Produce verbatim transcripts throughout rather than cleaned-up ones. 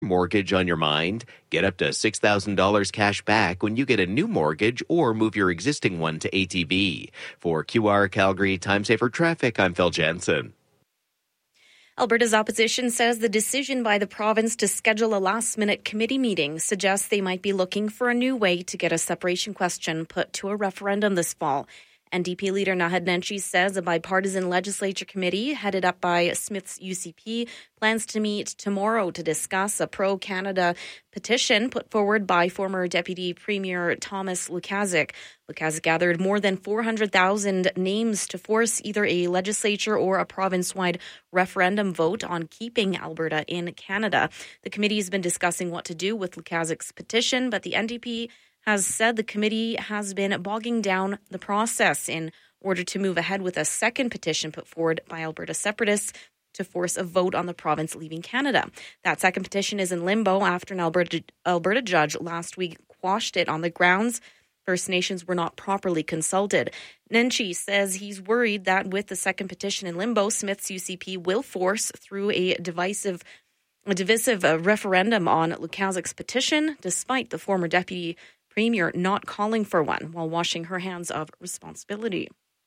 Mortgage on your mind? Get up to six thousand dollars cash back when you get a new mortgage or move your existing one to A T B. For Q R Calgary Time Saver Traffic, I'm Phil Jensen. Alberta's opposition says the decision by the province to schedule a last-minute committee meeting suggests they might be looking for a new way to get a separation question put to a referendum this fall. N D P leader Naheed Nenshi says a bipartisan legislature committee headed up by Smith's U C P plans to meet tomorrow to discuss a pro-Canada petition put forward by former Deputy Premier Thomas Lukaszuk. Lukaszuk gathered more than four hundred thousand names to force either a legislature or a province-wide referendum vote on keeping Alberta in Canada. The committee has been discussing what to do with Lukaszuk's petition, but the N D P has said the committee has been bogging down the process in order to move ahead with a second petition put forward by Alberta separatists to force a vote on the province leaving Canada. That second petition is in limbo after an Alberta, Alberta judge last week quashed it on the grounds First Nations were not properly consulted. Nenshi says he's worried that with the second petition in limbo, Smith's U C P will force through a divisive a divisive uh, referendum on Lukaszuk's petition, despite the former deputy Premier not calling for one while washing her hands of responsibility.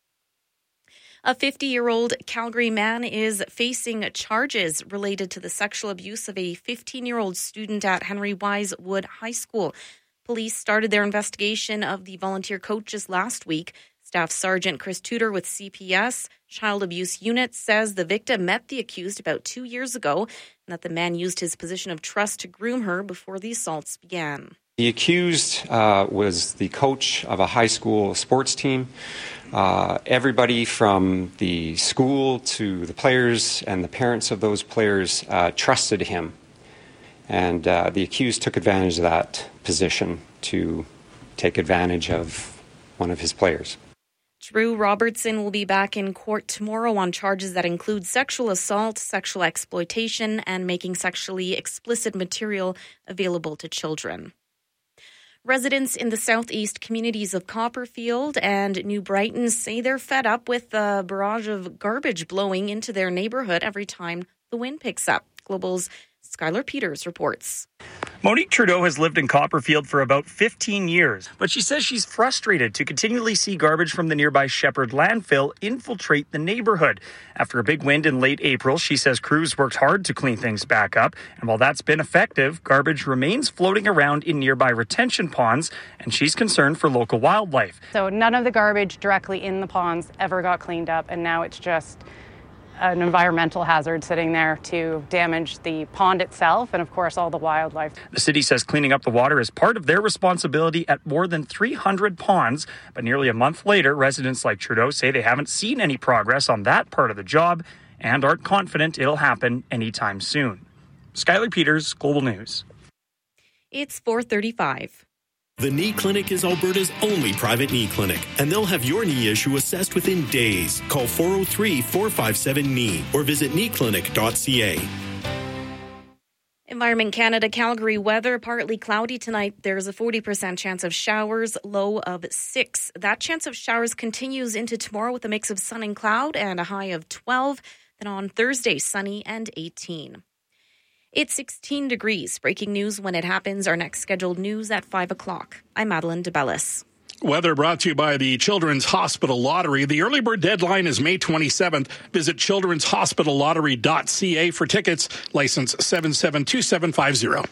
A fifty-year-old Calgary man is facing charges related to the sexual abuse of a fifteen-year-old student at Henry Wise Wood High School. Police started their investigation of the volunteer coaches last week. Staff Sergeant Chris Tudor with C P S Child Abuse Unit says the victim met the accused about two years ago and that the man used his position of trust to groom her before the assaults began. The accused uh, was the coach of a high school sports team. Uh, everybody from the school to the players and the parents of those players uh, trusted him. And uh, the accused took advantage of that position to take advantage of one of his players. Drew Robertson will be back in court tomorrow on charges that include sexual assault, sexual exploitation, and making sexually explicit material available to children. Residents in the southeast communities of Copperfield and New Brighton say they're fed up with the barrage of garbage blowing into their neighborhood every time the wind picks up. Global's Skylar Peters reports. Monique Trudeau has lived in Copperfield for about fifteen years, but she says she's frustrated to continually see garbage from the nearby Shepherd landfill infiltrate the neighborhood. After a big wind in late April, she says crews worked hard to clean things back up, and while that's been effective, garbage remains floating around in nearby retention ponds, and she's concerned for local wildlife. So none of the garbage directly in the ponds ever got cleaned up, and now it's just an environmental hazard sitting there to damage the pond itself and, of course, all the wildlife. The city says cleaning up the water is part of their responsibility at more than three hundred ponds, but nearly a month later, residents like Trudeau say they haven't seen any progress on that part of the job and aren't confident it'll happen anytime soon. Skylar Peters, Global News. It's four thirty-five. The Knee Clinic is Alberta's only private knee clinic, and they'll have your knee issue assessed within days. Call four oh three, four five seven, K N E E or visit knee clinic dot c a. Environment Canada Calgary weather, partly cloudy tonight. There's a forty percent chance of showers, low of six. That chance of showers continues into tomorrow with a mix of sun and cloud and a high of twelve. Then on Thursday, sunny and eighteen. It's sixteen degrees. Breaking news when it happens. Our next scheduled news at five o'clock. I'm Madeline DeBellis. Weather brought to you by the Children's Hospital Lottery. The early bird deadline is May twenty-seventh. Visit children's hospital lottery dot c a for tickets. License seven seven two seven five zero.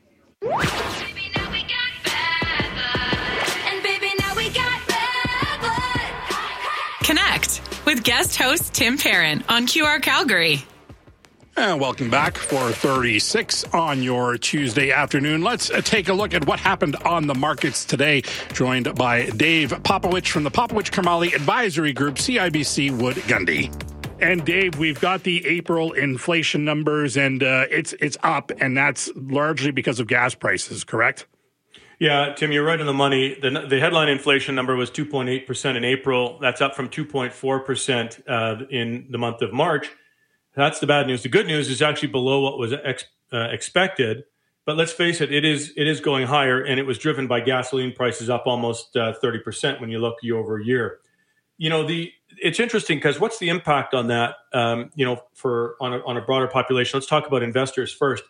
Connect with guest host Tim Parent on Q R Calgary. And welcome back for thirty-six on your Tuesday afternoon. Let's uh, take a look at what happened on the markets today. Joined by Dave Popowich from the Popowich Karmali Advisory Group, C I B C Wood Gundy. And Dave, we've got the April inflation numbers, and uh, it's it's up, and that's largely because of gas prices, correct? Yeah, Tim, you're right on the money. The, the headline inflation number was two point eight percent in April. That's up from two point four percent uh, in the month of March. That's the bad news. The good news is actually below what was ex, uh, expected. But let's face it, it is it is going higher, and it was driven by gasoline prices up almost uh, thirty percent when you look year over year. You know, the it's interesting because what's the impact on that, um, you know, for on a, on a broader population? Let's talk about investors first.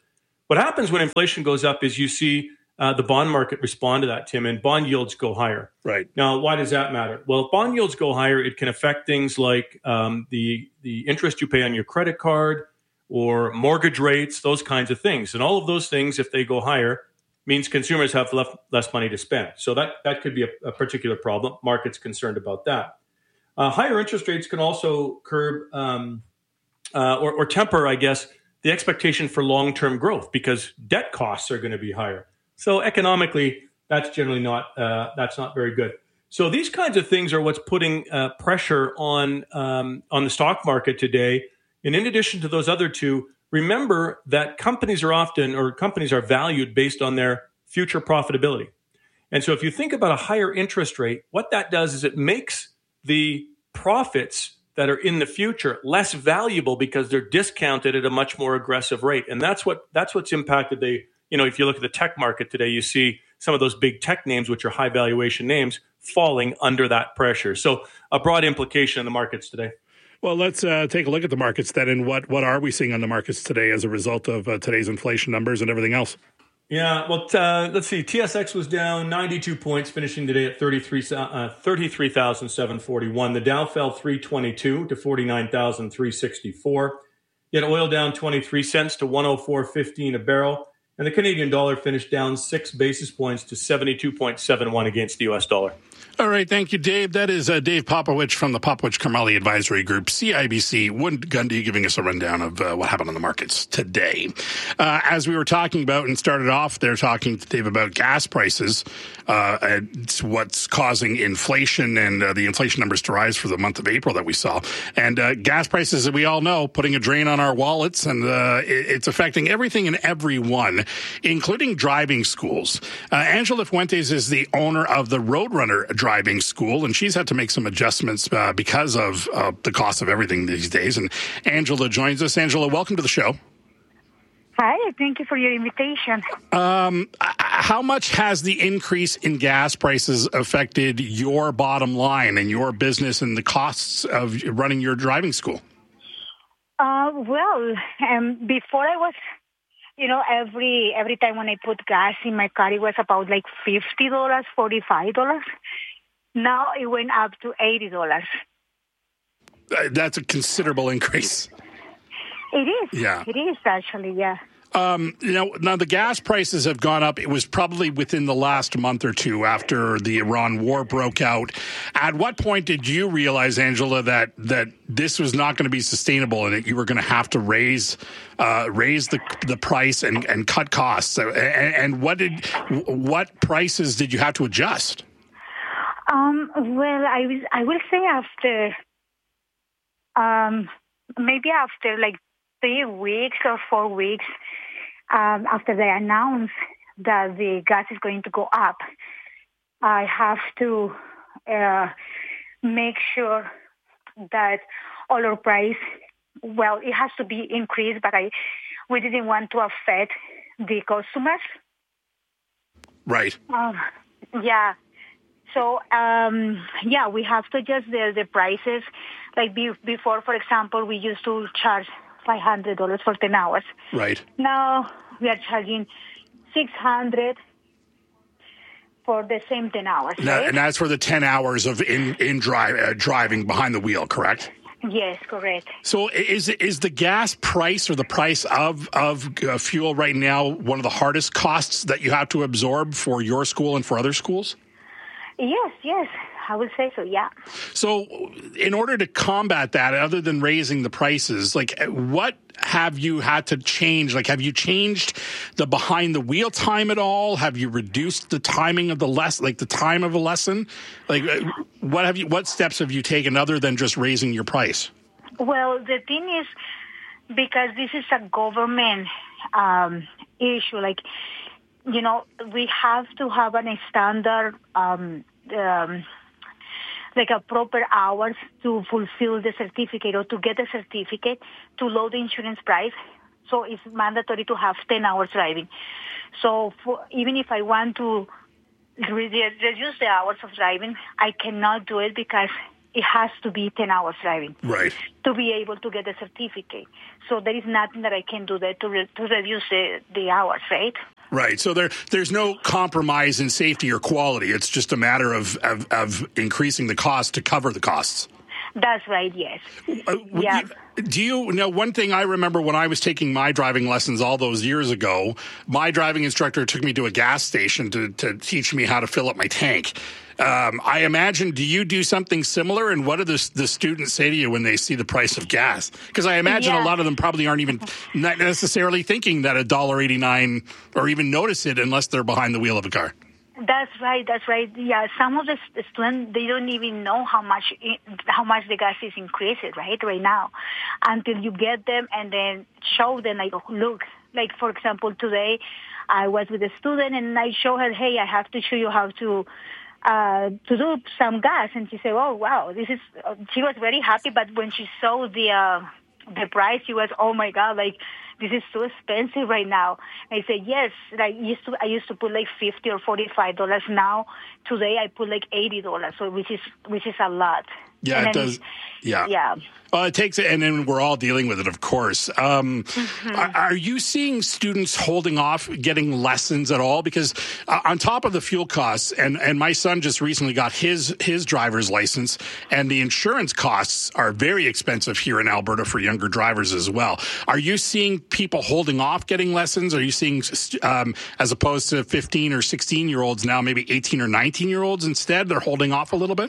What happens when inflation goes up is you see uh, the bond market respond to that, Tim, and bond yields go higher. Right. Now, why does that matter? Well, if bond yields go higher, it can affect things like um, the the interest you pay on your credit card or mortgage rates, those kinds of things. And all of those things, if they go higher, means consumers have left, less money to spend. So that, that could be a, a particular problem. Market's concerned about that. Uh, higher interest rates can also curb um, uh, or, or temper, I guess, the expectation for long-term growth because debt costs are going to be higher. So economically, that's generally not uh, that's not very good. So these kinds of things are what's putting uh, pressure on um, on the stock market today. And in addition to those other two, remember that companies are often or companies are valued based on their future profitability. And so if you think about a higher interest rate, what that does is it makes the profits that are in the future less valuable because they're discounted at a much more aggressive rate. And that's what that's what's impacted the, you know, if you look at the tech market today, you see some of those big tech names, which are high valuation names, falling under that pressure. So a broad implication in the markets today. Well, let's uh, take a look at the markets then, and what, what are we seeing on the markets today as a result of uh, today's inflation numbers and everything else? Yeah, well, uh, let's see. T S X was down ninety-two points, finishing today at thirty-three thousand seven hundred forty-one. The Dow fell three twenty-two to forty-nine thousand three hundred sixty-four. Yet oil down twenty-three cents to one oh four fifteen a barrel. And the Canadian dollar finished down six basis points to seventy-two point seven one against the U S dollar. All right. Thank you, Dave. That is uh, Dave Popowich from the Popowich Karmali Advisory Group, C I B C. Wood Gundy giving us a rundown of uh, what happened on the markets today. Uh, as we were talking about and started off there talking to Dave about gas prices, uh, and what's causing inflation and uh, the inflation numbers to rise for the month of April that we saw. And uh, gas prices, as we all know, putting a drain on our wallets, and uh, it, it's affecting everything and everyone, including driving schools. Uh, Angela Fuentes is the owner of the Roadrunner Driving School, and she's had to make some adjustments uh, because of uh, the cost of everything these days. And Angela joins us. Angela, welcome to the show. Hi, thank you for your invitation. Um, how much has the increase in gas prices affected your bottom line and your business and the costs of running your driving school? Uh, well, um, before I was, you know, every every time when I put gas in my car, it was about like fifty dollars, forty-five dollars. Now it went up to eighty dollars. Uh, that's a considerable increase. It is. Yeah. It is actually, yeah. Um, you know, now the gas prices have gone up. It was probably within the last month or two after the Iran war broke out. At what point did you realize, Angela, that that this was not going to be sustainable and that you were going to have to raise uh, raise the the price and, and cut costs? And, and what did what prices did you have to adjust? Um, well, I was, I will say after, um, maybe after like three weeks or four weeks, um, after they announce that the gas is going to go up, I have to uh, make sure that all our price, well, it has to be increased, but I we didn't want to affect the customers. Right. Um, yeah. So, um, yeah, we have to adjust the, the prices. Like be, before, for example, we used to charge five hundred dollars for ten hours. Right. Now we are charging six hundred dollars for the same ten hours. Now, right? And that's for the ten hours of in, in drive, uh, driving behind the wheel, correct? Yes, correct. So is is the gas price or the price of, of uh, fuel right now one of the hardest costs that you have to absorb for your school and for other schools? Yes, yes, I would say so, yeah. So in order to combat that, other than raising the prices, like what have you had to change? Like, have you changed the behind the wheel time at all? Have you reduced the timing of the less, like the time of a lesson? Like what have you, what steps have you taken other than just raising your price? Well, the thing is, because this is a government um, issue, like, you know, we have to have a standard, um, um, like a proper hours to fulfill the certificate or to get the certificate to load the insurance price. So it's mandatory to have ten hours driving. So for, even if I want to re- reduce the hours of driving, I cannot do it because it has to be ten hours driving. Right. To be able to get the certificate. So there is nothing that I can do there to, re- to reduce the, the hours, right? Right. So there, there's no compromise in safety or quality. It's just a matter of, of, of increasing the cost to cover the costs. That's right, yes. Uh, yeah. You, do you know, one thing I remember when I was taking my driving lessons all those years ago, my driving instructor took me to a gas station to, to teach me how to fill up my tank. Um, I imagine, do you do something similar? And what do the, the students say to you when they see the price of gas? Because I imagine yeah. a lot of them probably aren't even not necessarily thinking that one dollar eighty-nine or even notice it unless they're behind the wheel of a car. That's right. That's right. Yeah, some of the students, they don't even know how much how much the gas is increasing, right, right now, until you get them and then show them, like, look, like, for example, today I was with a student and I show her, hey, I have to show you how to uh, to do some gas. And she said, oh, wow, this is, she was very happy. But when she saw the, uh, the price, she was, oh my God, like, this is so expensive right now. I said, yes, like used to, I used to put like fifty or forty-five dollars. Now, today I put like eighty dollars, so which is, which is a lot. Yeah, and it does. Yeah. Yeah. Uh, it takes it, and then we're all dealing with it, of course. Um, mm-hmm. are, are you seeing students holding off getting lessons at all? Because uh, on top of the fuel costs, and, and my son just recently got his his driver's license, and the insurance costs are very expensive here in Alberta for younger drivers as well. Are you seeing people holding off getting lessons? Are you seeing, um, as opposed to fifteen or sixteen year olds now, maybe eighteen or nineteen year olds instead, they're holding off a little bit?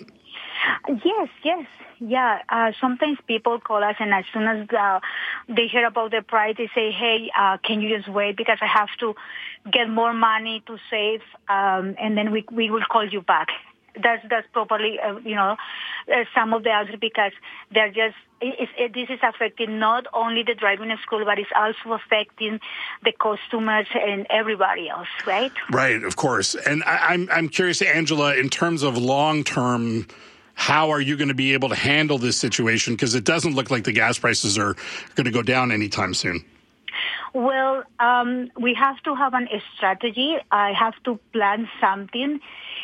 Yes, yes. Yeah, uh, sometimes people call us, and as soon as uh, they hear about the price, they say, hey, uh, can you just wait because I have to get more money to save, um, and then we we will call you back. That's that's probably, uh, you know, uh, some of the answers because they're just, it, it, this is affecting not only the driving school, but it's also affecting the customers and everybody else, right? Right, of course. And I, I'm I'm curious, Angela, in terms of long-term, how are you going to be able to handle this situation? Because it doesn't look like the gas prices are going to go down anytime soon. Well, um, we have to have an, a strategy. I have to plan something.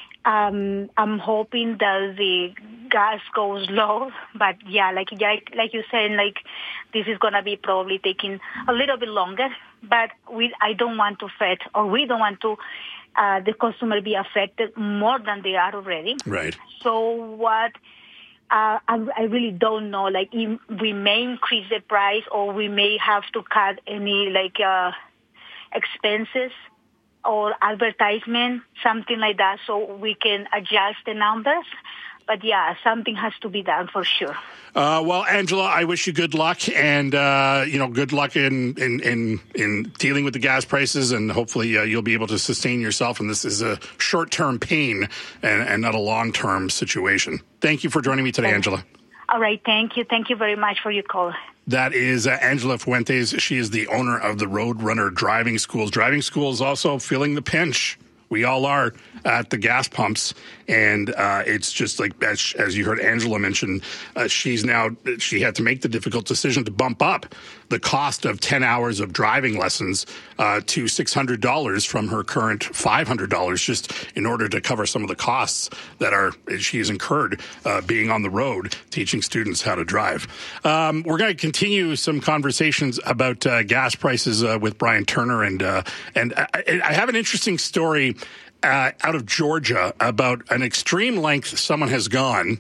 Um, I'm hoping that the gas goes low, but yeah, like like, like you said, like this is gonna be probably taking a little bit longer. But we, I don't want to affect, or we don't want to, uh, the customer be affected more than they are already. Right. So what? Uh, I, I really don't know. Like if we may increase the price, or we may have to cut any like uh, expenses or advertisement, something like that, so we can adjust the numbers. But yeah, something has to be done for sure. Uh, well, Angela, I wish you good luck, and uh, you know, good luck in, in in in dealing with the gas prices, and hopefully uh, you'll be able to sustain yourself. And this is a short-term pain and, and not a long-term situation. Thank you for joining me today, Thank Angela. All right, thank you. Thank you very much for your call. That is uh, Angela Fuentes. She is the owner of the Roadrunner Driving Schools. Driving schools also feeling the pinch. We all are at the gas pumps, and uh, it's just like, as, as you heard Angela mention, uh, she's now, she had to make the difficult decision to bump up the cost of ten hours of driving lessons uh, to six hundred dollars from her current five hundred dollars, just in order to cover some of the costs that are she has incurred uh, being on the road teaching students how to drive. Um, we're going to continue some conversations about uh, gas prices uh, with Brian Turner, and uh, and I, I have an interesting story uh, out of Georgia about an extreme length someone has gone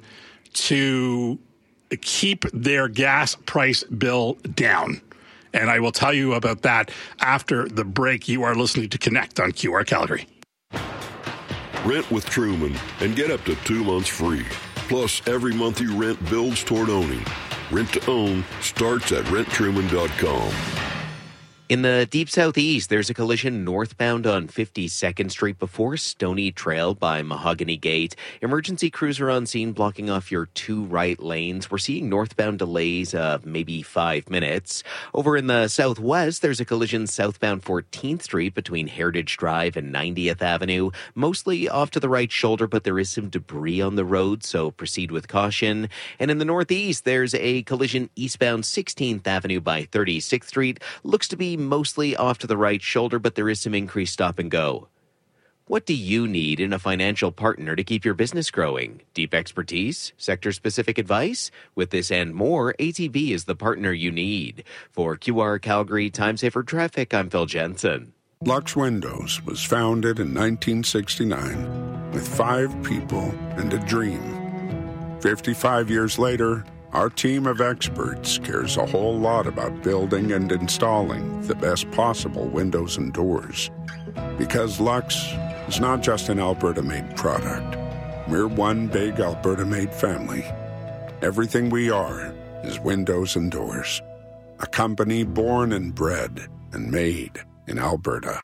to keep their gas price bill down. And I will tell you about that after the break. You are listening to Connect on Q R Calgary. Rent with Truman and get up to two months free. Plus, every month you rent builds toward owning. Rent to own starts at rent truman dot com. In the deep southeast, there's a collision northbound on fifty-second Street before Stony Trail by Mahogany Gate. Emergency crews are on scene blocking off your two right lanes. We're seeing northbound delays of maybe five minutes. Over in the southwest, there's a collision southbound fourteenth Street between Heritage Drive and ninetieth Avenue. Mostly off to the right shoulder, but there is some debris on the road, so proceed with caution. And in the northeast, there's a collision eastbound sixteenth Avenue by thirty-sixth Street. Looks to be mostly off to the right shoulder, but there is some increased stop and go. What do you need in a financial partner to keep your business growing? Deep expertise? Sector-specific advice? With this and more, A T B is the partner you need. For Q R Calgary Time Saver Traffic, I'm Phil Jensen. Lux Windows was founded in nineteen sixty-nine with five people and a dream. fifty-five years later, our team of experts cares a whole lot about building and installing the best possible windows and doors. Because Lux is not just an Alberta-made product. We're one big Alberta-made family. Everything we are is windows and doors. A company born and bred and made in Alberta.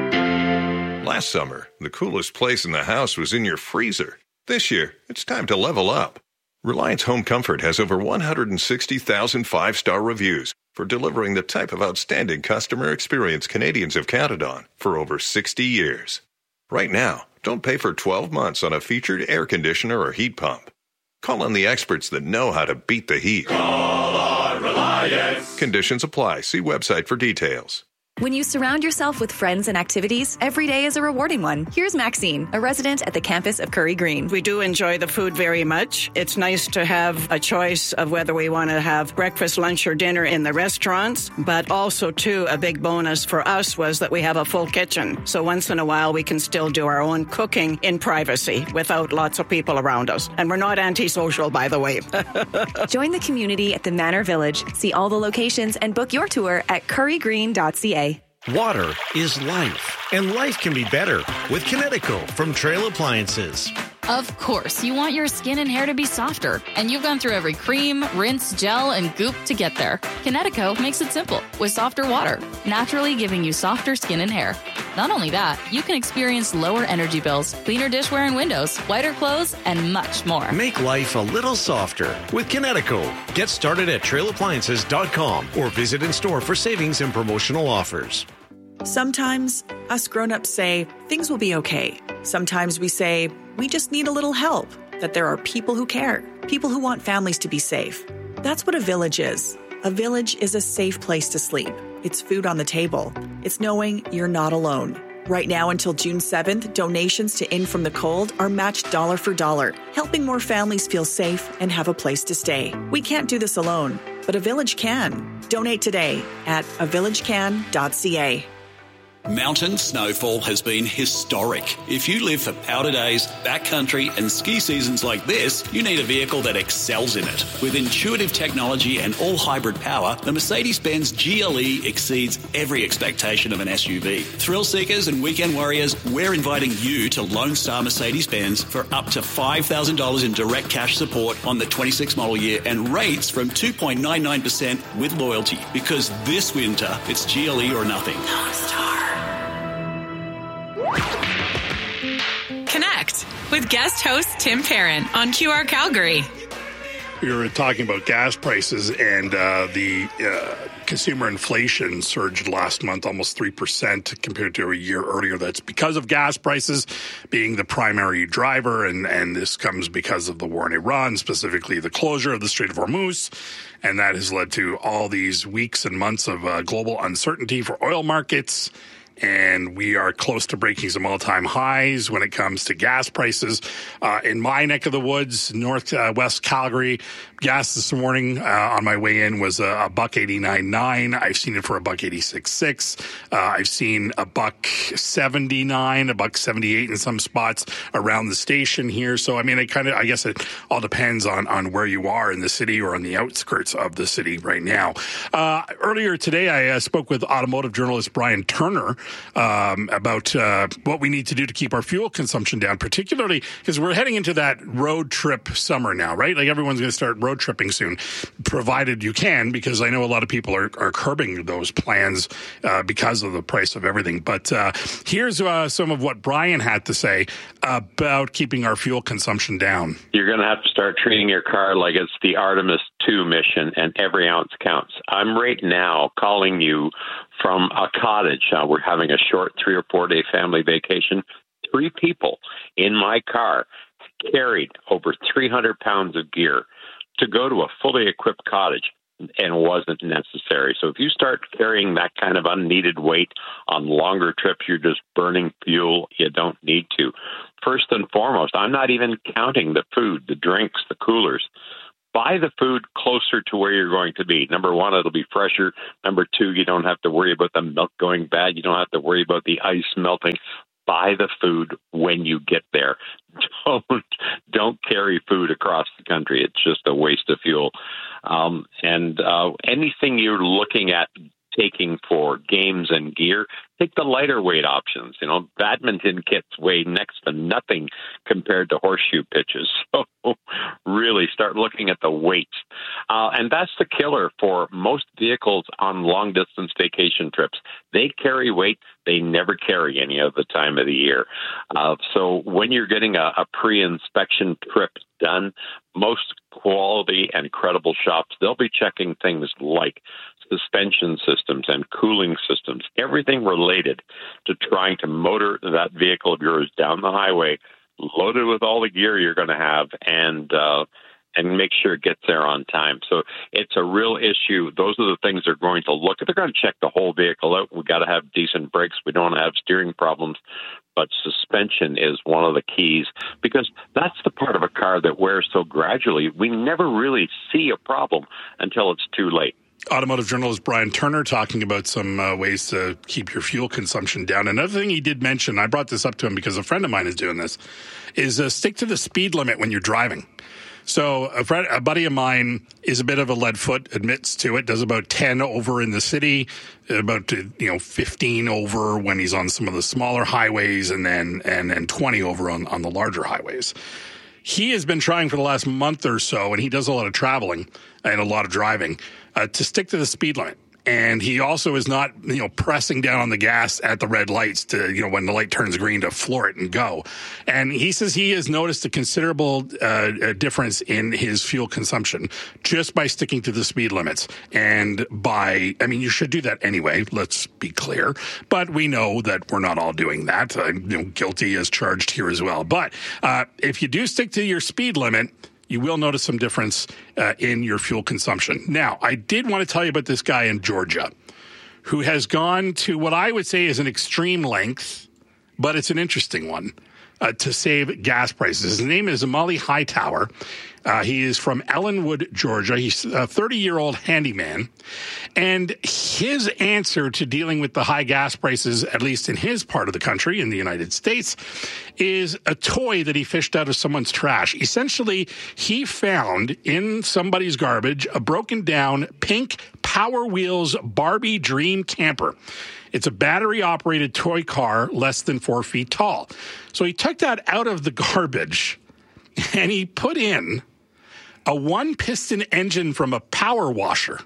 Last summer, the coolest place in the house was in your freezer. This year, it's time to level up. Reliance Home Comfort has over one hundred sixty thousand five-star reviews for delivering the type of outstanding customer experience Canadians have counted on for over sixty years. Right now, don't pay for twelve months on a featured air conditioner or heat pump. Call on the experts that know how to beat the heat. Call on Reliance. Conditions apply. See website for details. When you surround yourself with friends and activities, every day is a rewarding one. Here's Maxine, a resident at the campus of Curry Green. We do enjoy the food very much. It's nice to have a choice of whether we want to have breakfast, lunch, or dinner in the restaurants. But also, too, a big bonus for us was that we have a full kitchen. So once in a while, we can still do our own cooking in privacy without lots of people around us. And we're not antisocial, by the way. Join the community at the Manor Village. See all the locations and book your tour at curry green dot c a. Water is life, and life can be better with Kinetico from Trail Appliances. Of course, you want your skin and hair to be softer, and you've gone through every cream, rinse, gel, and goop to get there. Kinetico makes it simple with softer water, naturally giving you softer skin and hair. Not only that, you can experience lower energy bills, cleaner dishware and windows, whiter clothes, and much more. Make life a little softer with Kinetico. Get started at trail appliances dot com or visit in store for savings and promotional offers. Sometimes us grown-ups say things will be okay. Sometimes we say we just need a little help, that there are people who care, people who want families to be safe. That's what a village is. A village is a safe place to sleep. It's food on the table. It's knowing you're not alone. Right now until June seventh, donations to In From the Cold are matched dollar for dollar, helping more families feel safe and have a place to stay. We can't do this alone, but a village can. Donate today at a village can dot c a. Mountain snowfall has been historic. If you live for powder days, backcountry and ski seasons like this, you need a vehicle that excels in it. With intuitive technology and all-hybrid power, the Mercedes-Benz G L E exceeds every expectation of an S U V. Thrill seekers and weekend warriors, we're inviting you to Lone Star Mercedes-Benz for up to five thousand dollars in direct cash support on the twenty-six model year and rates from two point nine nine percent with loyalty. Because this winter, it's G L E or nothing. Lone Star. Connect with guest host Tim Parent on Q R Calgary. We were talking about gas prices, and uh, the uh, consumer inflation surged last month almost three percent compared to a year earlier. That's because of gas prices being the primary driver, and, and this comes because of the war in Iran, specifically the closure of the Strait of Hormuz. And that has led to all these weeks and months of uh, global uncertainty for oil markets. And we are close to breaking some all-time highs when it comes to gas prices. Uh, in my neck of the woods, northwest uh, Calgary, gas this morning uh, on my way in was a, a buck eighty-nine nine. I've seen it for a buck eighty-six six. Uh, I've seen a buck seventy-nine, a buck seventy-eight in some spots around the station here. So I mean, it kind of, I guess it all depends on on where you are in the city or on the outskirts of the city right now. Uh, earlier today, I uh, spoke with automotive journalist Brian Turner. Um, about uh, what we need to do to keep our fuel consumption down, particularly because we're heading into that road trip summer now, right? Like everyone's going to start road tripping soon, provided you can, because I know a lot of people are, are curbing those plans uh, because of the price of everything. But uh, here's uh, some of what Brian had to say about keeping our fuel consumption down. You're going to have to start treating your car like it's the Artemis two mission, and every ounce counts. I'm right now calling you from a cottage. Uh, we're having a short three or four day family vacation. Three people in my car carried over three hundred pounds of gear to go to a fully equipped cottage. and wasn't necessary. So if you start carrying that kind of unneeded weight on longer trips, you're just burning fuel you don't need to. First and foremost, I'm not even counting the food, the drinks, the coolers. Buy the food closer to where you're going to be. Number one, it'll be fresher. Number two, you don't have to worry about the milk going bad. You don't have to worry about the ice melting. Buy the food when you get there. Don't don't carry food across the country. It's just a waste of fuel. Um, and uh, anything you're looking at taking for games and gear, take the lighter weight options. You know, badminton kits weigh next to nothing compared to horseshoe pitches. So really start looking at the weights. Uh, and that's the killer for most vehicles on long-distance vacation trips. They carry weight. They never carry any of the time of the year. Uh, so when you're getting a, a pre-inspection trip done, most quality and credible shops, they'll be checking things like suspension systems and cooling systems, everything related to trying to motor that vehicle of yours down the highway, loaded with all the gear you're going to have, and uh, and make sure it gets there on time. So it's a real issue. Those are the things they're going to look at. They're going to check the whole vehicle out. We've got to have decent brakes. We don't have steering problems. But suspension is one of the keys, because that's the part of a car that wears so gradually. We never really see a problem until it's too late. Automotive journalist Brian Turner talking about some uh, ways to keep your fuel consumption down. Another thing he did mention, I brought this up to him because a friend of mine is doing this, is uh, stick to the speed limit when you're driving. So a, friend, a buddy of mine is a bit of a lead foot, admits to it, does about ten over in the city, about you know fifteen over when he's on some of the smaller highways, and then and, and twenty over on, on the larger highways. He has been trying for the last month or so, and he does a lot of traveling and a lot of driving, uh, to stick to the speed limit. And he also is not, you know, pressing down on the gas at the red lights to, you know, when the light turns green to floor it and go. And he says he has noticed a considerable uh, difference in his fuel consumption just by sticking to the speed limits. And by, I mean, you should do that anyway, let's be clear. But we know that we're not all doing that. Uh, you know, guilty as charged here as well. But uh, if you do stick to your speed limit, you will notice some difference uh, in your fuel consumption. Now, I did want to tell you about this guy in Georgia who has gone to what I would say is an extreme length, but it's an interesting one, uh, to save gas prices. His name is Amali Hightower. Uh, he is from Ellenwood, Georgia. He's a thirty-year-old handyman. And his answer to dealing with the high gas prices, at least in his part of the country, in the United States, is a toy that he fished out of someone's trash. Essentially, he found in somebody's garbage a broken down pink Power Wheels Barbie Dream Camper. It's a battery-operated toy car less than four feet tall. So he took that out of the garbage and he put in a one-piston engine from a power washer.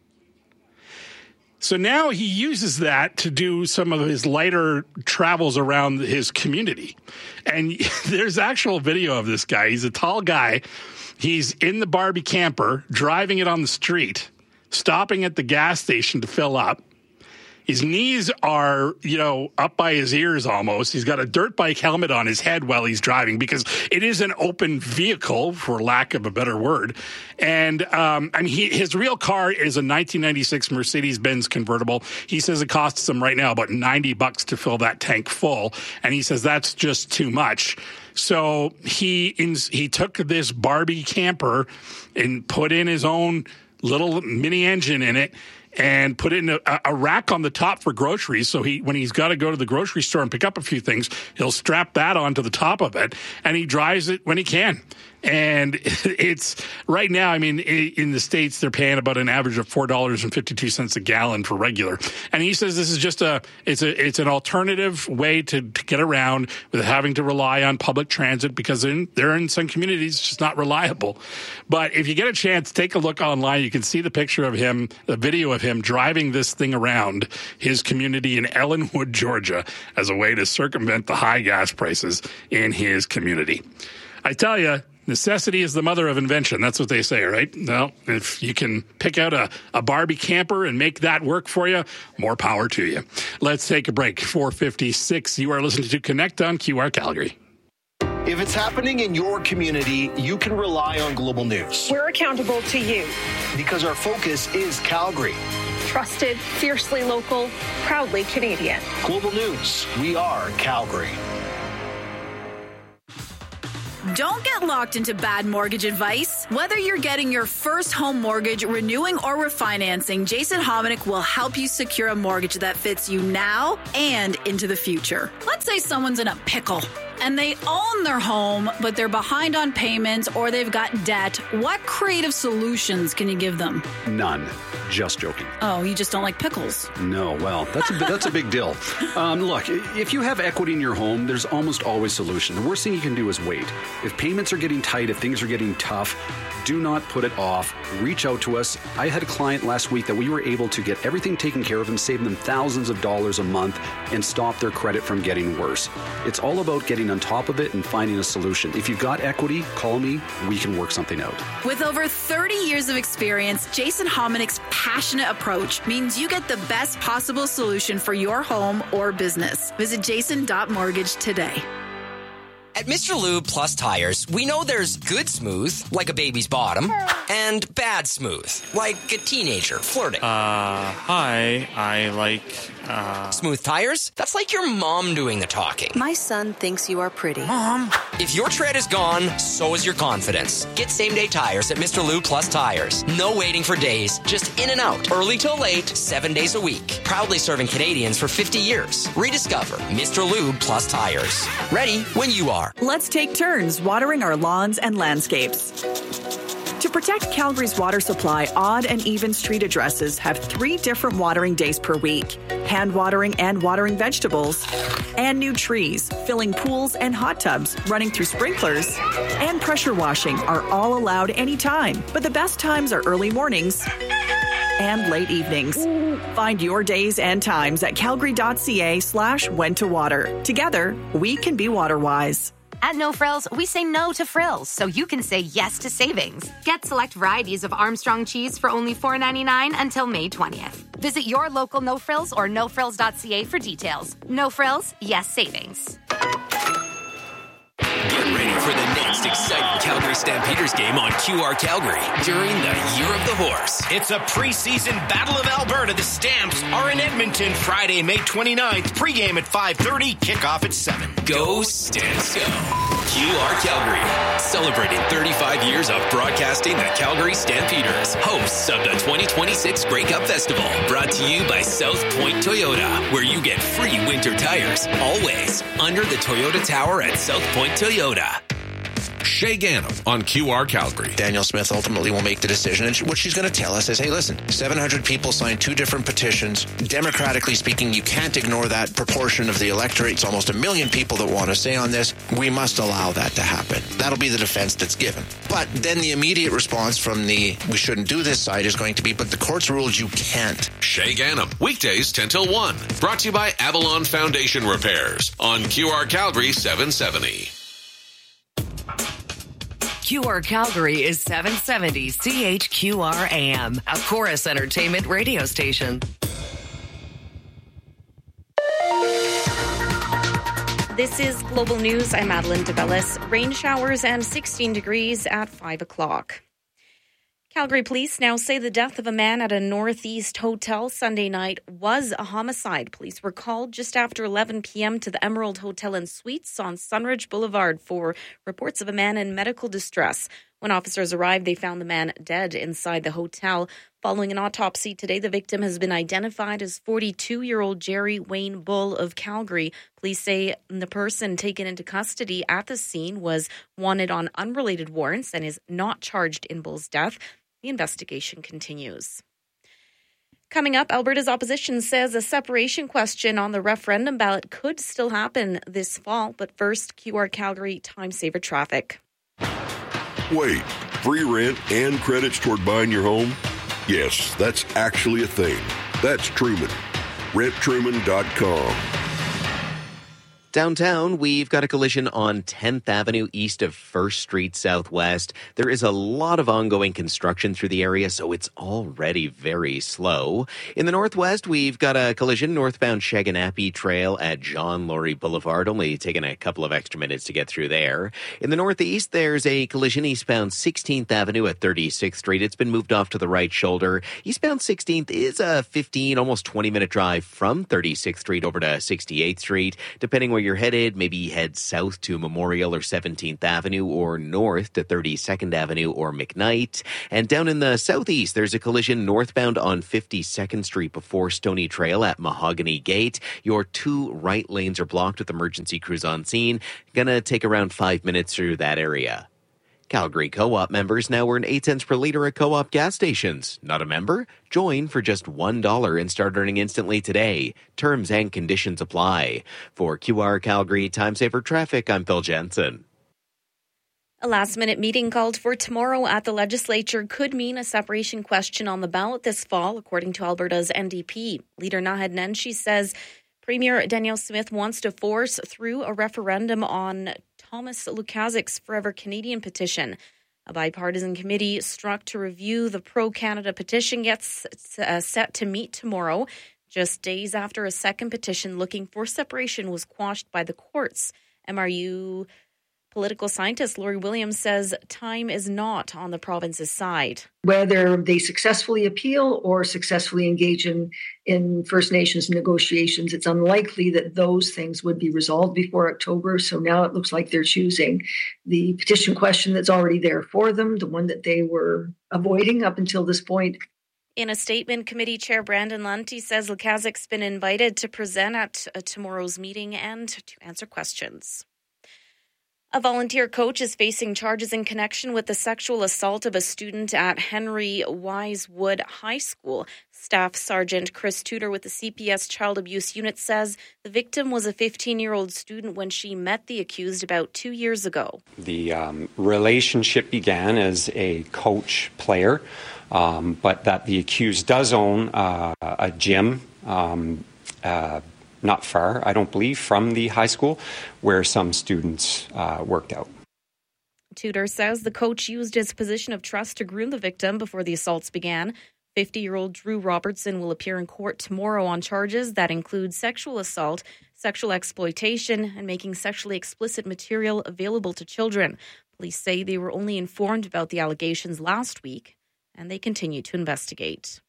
So now he uses that to do some of his lighter travels around his community. And there's actual video of this guy. He's a tall guy. He's in the Barbie camper, driving it on the street, stopping at the gas station to fill up. His knees are, you know, up by his ears almost. He's got a dirt bike helmet on his head while he's driving because it is an open vehicle, for lack of a better word. And, um, I mean, he, his real car is a nineteen ninety-six Mercedes-Benz convertible. He says it costs him right now about ninety bucks to fill that tank full. And he says that's just too much. So he, in, he took this Barbie camper and put in his own little mini engine in it, and put in a, a rack on the top for groceries. So he, when he's got to go to the grocery store and pick up a few things, he'll strap that onto the top of it, and he drives it when he can. And it's right now, I mean, in the States, they're paying about an average of four dollars and fifty-two cents a gallon for regular. And he says this is just a, it's a, it's an alternative way to, to get around without having to rely on public transit, because in, they're in some communities, it's just not reliable. But if you get a chance, take a look online. You can see the picture of him, the video of him driving this thing around his community in Ellenwood, Georgia, as a way to circumvent the high gas prices in his community. I tell you, necessity is the mother of invention. That's what they say, right? Well, if you can pick out a, a Barbie camper and make that work for you, more power to you. Let's take a break. four fifty-six, you are listening to Connect on Q R Calgary. If it's happening in your community, you can rely on Global News. We're accountable to you. Because our focus is Calgary. Trusted, fiercely local, proudly Canadian. Global News, we are Calgary. Don't get locked into bad mortgage advice. Whether you're getting your first home mortgage, renewing, or refinancing, Jason Hominick will help you secure a mortgage that fits you now and into the future. Let's say someone's in a pickle and they own their home, but they're behind on payments or they've got debt. What creative solutions can you give them? None. Just joking. Oh, you just don't like pickles? No, well, that's a, that's a big deal. Um, look, if you have equity in your home, there's almost always a solution. The worst thing you can do is wait. If payments are getting tight, if things are getting tough, do not put it off. Reach out to us. I had a client last week that we were able to get everything taken care of and save them thousands of dollars a month and stop their credit from getting worse. It's all about getting on top of it and finding a solution. If you've got equity, call me. We can work something out. With over thirty years of experience, Jason Hominick's passionate approach means you get the best possible solution for your home or business. Visit jason dot mortgage today. At Mister Lube Plus Tires, we know there's good smooth, like a baby's bottom, and bad smooth, like a teenager flirting. Uh, hi, I like, uh... Smooth tires? That's like your mom doing the talking. My son thinks you are pretty. Mom! If your tread is gone, so is your confidence. Get same-day tires at Mister Lube Plus Tires. No waiting for days, just in and out, early till late, seven days a week. Proudly serving Canadians for fifty years. Rediscover Mister Lube Plus Tires. Ready when you are. Let's take turns watering our lawns and landscapes. To protect Calgary's water supply, odd and even street addresses have three different watering days per week. Hand watering and watering vegetables, and new trees, filling pools and hot tubs, running through sprinklers, and pressure washing are all allowed anytime. But the best times are early mornings and late evenings. Find your days and times at calgary.ca slash when to water. Together, we can be water wise. At No Frills, we say no to frills, so you can say yes to savings. Get select varieties of Armstrong cheese for only four ninety-nine until May twentieth. Visit your local No Frills or no frills dot c a for details. No Frills, yes savings. Get ready for the next exciting Calgary Stampeders game on Q R Calgary during the Year of the Horse. It's a preseason Battle of Alberta. The Stamps are in Edmonton Friday, May twenty-ninth. Pregame at five thirty, kickoff at seven. Go Stamps, go. Q R Calgary, celebrating thirty-five years of broadcasting the Calgary Stampeders, hosts of the twenty twenty-six Grey Cup Festival, brought to you by South Point Toyota, where you get free winter tires, always under the Toyota Tower at South Point Toyota. Shay Gannam on Q R Calgary. Danielle Smith ultimately will make the decision. And what she's going to tell us is, hey, listen, seven hundred people signed two different petitions. Democratically speaking, you can't ignore that proportion of the electorate. It's almost a million people that want to say on this. We must allow that to happen. That'll be the defense that's given. But then the immediate response from the we shouldn't do this side is going to be, but the courts ruled you can't. Shay Gannam, weekdays ten till one. Brought to you by Avalon Foundation Repairs on Q R Calgary seven seventy. Q R Calgary is seven seventy C H Q R A M, a Chorus Entertainment radio station. This is Global News. I'm Madeline DeBellis. Rain showers and sixteen degrees at five o'clock. Calgary police now say the death of a man at a Northeast hotel Sunday night was a homicide. Police were called just after eleven p.m. to the Emerald Hotel and Suites on Sunridge Boulevard for reports of a man in medical distress. When officers arrived, they found the man dead inside the hotel. Following an autopsy today, the victim has been identified as forty-two-year-old Jerry Wayne Bull of Calgary. Police say the person taken into custody at the scene was wanted on unrelated warrants and is not charged in Bull's death. The investigation continues. Coming up, Alberta's opposition says a separation question on the referendum ballot could still happen this fall. But first, Q R Calgary time saver traffic. Wait, free rent and credits toward buying your home? Yes, that's actually a thing. That's Truman. rent truman dot com. Downtown, we've got a collision on tenth Avenue east of First Street Southwest. There is a lot of ongoing construction through the area, so it's already very slow. In the Northwest, we've got a collision northbound Shaganappi Trail at John Laurie Boulevard, only taking a couple of extra minutes to get through there. In the Northeast, there's a collision eastbound sixteenth Avenue at thirty-sixth Street. It's been moved off to the right shoulder. Eastbound sixteenth is a fifteen, almost twenty minute drive from thirty-sixth Street over to sixty-eighth Street. Depending where you're headed, maybe head south to Memorial or seventeenth Avenue or north to thirty-second Avenue or McKnight. And down in the southeast, there's a collision northbound on fifty-second Street before Stony Trail at Mahogany Gate. Your two right lanes are blocked with emergency crews on scene. Gonna take around five minutes through that area. Calgary Co-op members now earn eight cents per litre at Co-op gas stations. Not a member? Join for just one dollar and start earning instantly today. Terms and conditions apply. For Q R Calgary Time Saver Traffic, I'm Phil Jensen. A last-minute meeting called for tomorrow at the legislature could mean a separation question on the ballot this fall, according to Alberta's N D P. Leader Naheed Nenshi says Premier Danielle Smith wants to force through a referendum on Thomas Lukaszik's Forever Canadian petition. A bipartisan committee struck to review the pro-Canada petition gets uh, set to meet tomorrow, just days after a second petition looking for separation was quashed by the courts. M R U political scientist Lori Williams says time is not on the province's side. Whether they successfully appeal or successfully engage in, in First Nations negotiations, it's unlikely that those things would be resolved before October. So now it looks like they're choosing the petition question that's already there for them, the one that they were avoiding up until this point. In a statement, Committee Chair Brandon Lunty says Lukaszik's been invited to present at uh, tomorrow's meeting and to answer questions. A volunteer coach is facing charges in connection with the sexual assault of a student at Henry Wise Wood High School. Staff Sergeant Chris Tudor with the C P S Child Abuse Unit says the victim was a fifteen-year-old student when she met the accused about two years ago. The um, relationship began as a coach-player, um, but that the accused does own uh, a gym um, uh not far, I don't believe, from the high school where some students uh, worked out. Tudor says the coach used his position of trust to groom the victim before the assaults began. fifty-year-old Drew Robertson will appear in court tomorrow on charges that include sexual assault, sexual exploitation, and making sexually explicit material available to children. Police say they were only informed about the allegations last week, and they continue to investigate.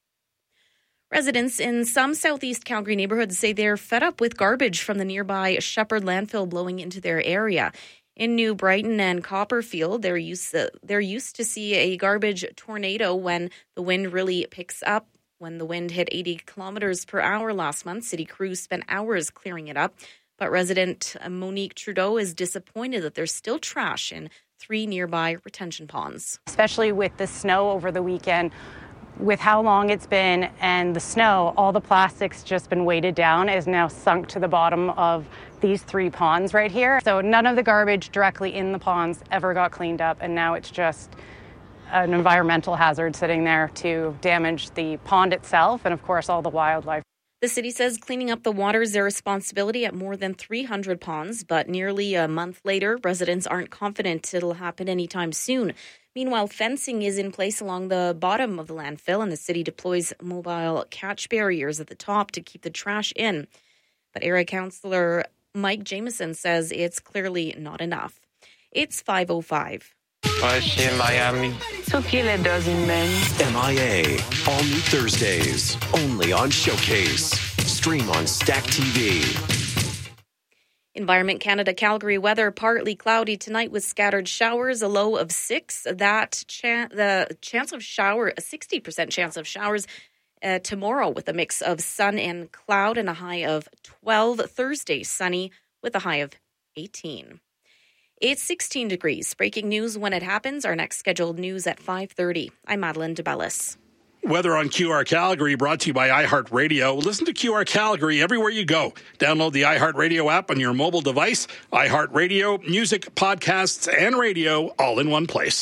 Residents in some southeast Calgary neighborhoods say they're fed up with garbage from the nearby Shepherd landfill blowing into their area. In New Brighton and Copperfield, they're used to, they're used to see a garbage tornado when the wind really picks up. When the wind hit eighty kilometers per hour last month, city crews spent hours clearing it up. But resident Monique Trudeau is disappointed that there's still trash in three nearby retention ponds. Especially with the snow over the weekend. With how long it's been and the snow, all the plastic's just been weighted down, is now sunk to the bottom of these three ponds right here. So none of the garbage directly in the ponds ever got cleaned up, and now it's just an environmental hazard sitting there to damage the pond itself and, of course, all the wildlife. The city says cleaning up the water is their responsibility at more than three hundred ponds, but nearly a month later, residents aren't confident it'll happen anytime soon. Meanwhile, fencing is in place along the bottom of the landfill, and the city deploys mobile catch barriers at the top to keep the trash in. But area councillor Mike Jameson says it's clearly not enough. It's five oh five. Ouais, chez Miami. Took you a dozen men. M I A. All new Thursdays. Only on Showcase. Stream on Stack T V. Environment Canada Calgary weather, partly cloudy tonight with scattered showers, a low of six. That chan- the chance of shower, a sixty percent chance of showers uh, tomorrow with a mix of sun and cloud and a high of twelve. Thursday, sunny with a high of eighteen. It's sixteen degrees. Breaking news when it happens. Our next scheduled news at five thirty. I'm Madeline DeBellis. Weather on Q R Calgary brought to you by iHeartRadio. Listen to Q R Calgary everywhere you go. Download the iHeartRadio app on your mobile device. iHeartRadio, music, podcasts, and radio all in one place.